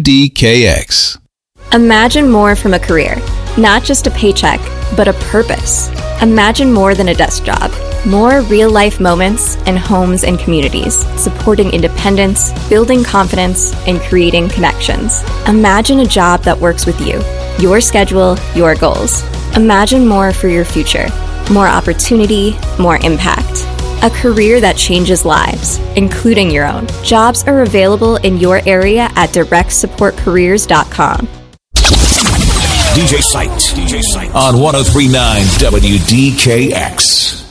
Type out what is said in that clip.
WDKX. Imagine more from a career, not just a paycheck, but a purpose. Imagine more than a desk job. More real-life moments in homes and communities, supporting independence, building confidence, and creating connections. Imagine a job that works with you, your schedule, your goals. Imagine more for your future. More opportunity, more impact. A career that changes lives, including your own. Jobs are available in your area at directsupportcareers.com. DJ Sight on 103.9 WDKX.